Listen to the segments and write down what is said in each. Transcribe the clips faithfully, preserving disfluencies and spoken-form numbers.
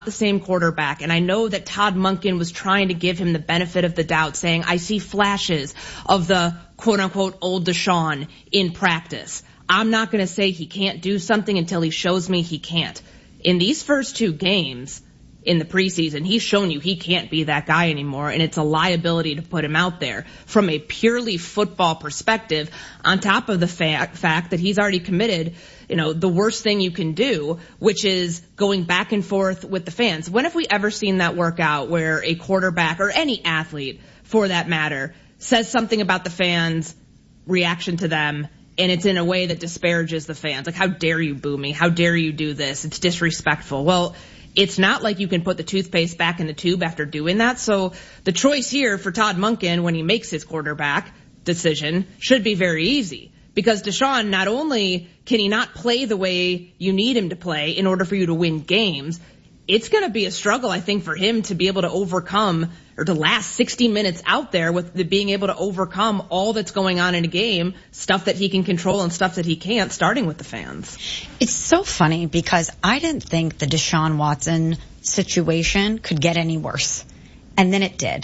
the same quarterback, and I know that Todd Monken was trying to give him the benefit of the doubt, saying, I see flashes of the quote-unquote old Deshaun in practice. I'm not going to say he can't do something until he shows me he can't. In these first two games in the preseason, he's shown you he can't be that guy anymore, and it's a liability to put him out there from a purely football perspective, on top of the fact, fact that he's already committed, you know, the worst thing you can do, which is going back and forth with the fans. When have we ever seen that work out where a quarterback, or any athlete for that matter, says something about the fans' reaction to them, and it's in a way that disparages the fans? Like, how dare you boo me? How dare you do this? It's disrespectful. Well, it's not like you can put the toothpaste back in the tube after doing that. So the choice here for Todd Monken when he makes his quarterback decision should be very easy. Because Deshaun, not only can he not play the way you need him to play in order for you to win games, it's going to be a struggle, I think, for him to be able to overcome, or to last sixty minutes out there with the being able to overcome all that's going on in a game, stuff that he can control and stuff that he can't, starting with the fans. It's so funny because I didn't think the Deshaun Watson situation could get any worse. And then it did.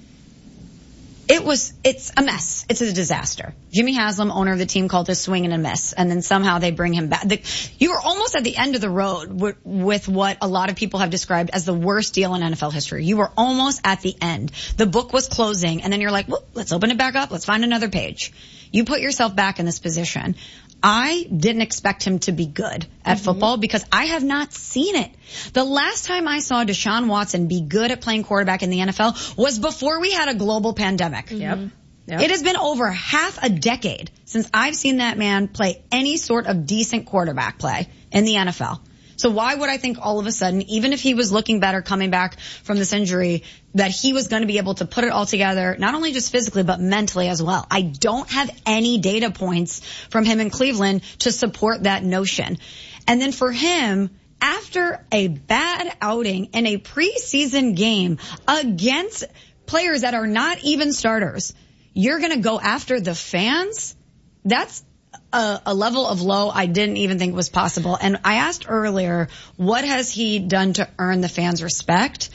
It was, it's a mess. It's a disaster. Jimmy Haslam, owner of the team, called this swing and a miss. And then somehow they bring him back. The, you were almost at the end of the road with, with what a lot of people have described as the worst deal in N F L history. You were almost at the end. The book was closing, and then you're like, well, let's open it back up. Let's find another page. You put yourself back in this position. I didn't expect him to be good at mm-hmm. football because I have not seen it. The last time I saw Deshaun Watson be good at playing quarterback in the N F L was before we had a global pandemic. Mm-hmm. Yep. Yep. It has been over half a decade since I've seen that man play any sort of decent quarterback play in the N F L. So why would I think all of a sudden, even if he was looking better coming back from this injury, that he was going to be able to put it all together, not only just physically, but mentally as well? I don't have any data points from him in Cleveland to support that notion. And then for him, after a bad outing in a preseason game against players that are not even starters, you're going to go after the fans? That's A, a level of low I didn't even think was possible. And I asked earlier, what has he done to earn the fans' respect?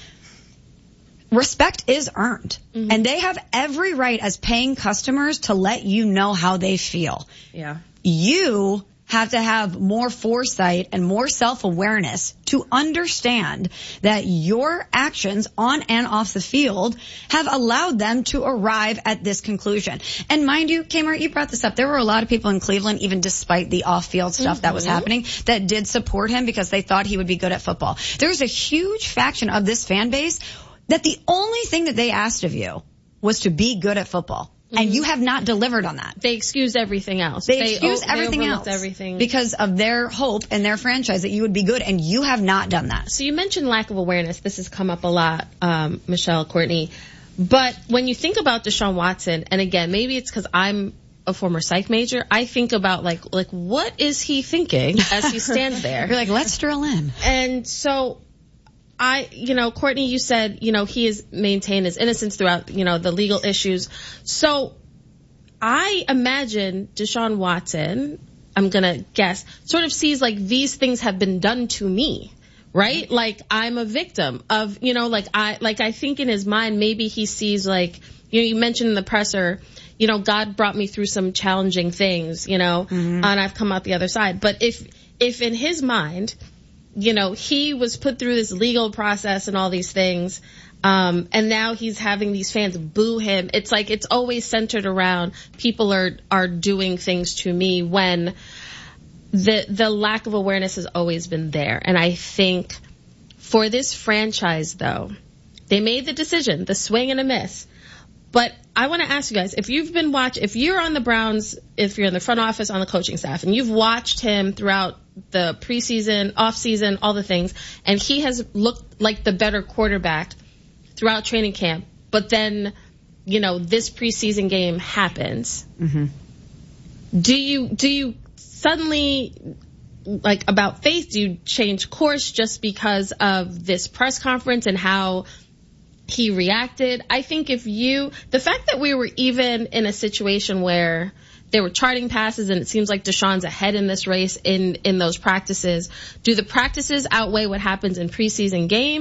Respect is earned. Mm-hmm. And they have every right as paying customers to let you know how they feel. Yeah. You have to have more foresight and more self-awareness to understand that your actions on and off the field have allowed them to arrive at this conclusion. And mind you, Kmart, you brought this up. There were a lot of people in Cleveland, even despite the off-field stuff mm-hmm. that was happening, that did support him because they thought he would be good at football. There's a huge faction of this fan base that the only thing that they asked of you was to be good at football. And you have not delivered on that. They excuse everything else. They, they excuse o- everything they else everything. because of their hope and their franchise that you would be good, and you have not done that. So you mentioned lack of awareness. This has come up a lot, um, Michelle, Courtney. But when you think about Deshaun Watson, and again, maybe it's because I'm a former psych major, I think about like, like what is he thinking as he stands there? You're like, let's drill in. And so I, you know, Courtney, you said, you know, he has maintained his innocence throughout, you know, the legal issues. So I imagine Deshaun Watson, I'm going to guess, sort of sees like these things have been done to me, right? Like I'm a victim of, you know, like I, like I think in his mind, maybe he sees like, you know, you mentioned in the presser, you know, God brought me through some challenging things, you know, mm-hmm. and I've come out the other side. But if, if in his mind, you know, he was put through this legal process and all these things, um, and now he's having these fans boo him. It's like it's always centered around people are are doing things to me, when the the lack of awareness has always been there. And I think for this franchise, though, they made the decision, the swing and a miss. But I want to ask you guys, if you've been watch, if you're on the Browns, if you're in the front office, on the coaching staff, and you've watched him throughout the preseason, off season, all the things, and he has looked like the better quarterback throughout training camp, but then, you know, this preseason game happens. Mm-hmm. Do you, do you suddenly, like about faith, do you change course just because of this press conference and how he reacted? I think if you, the fact that we were even in a situation where they were charting passes, and it seems like Deshaun's ahead in this race in, in those practices. Do the practices outweigh what happens in preseason games?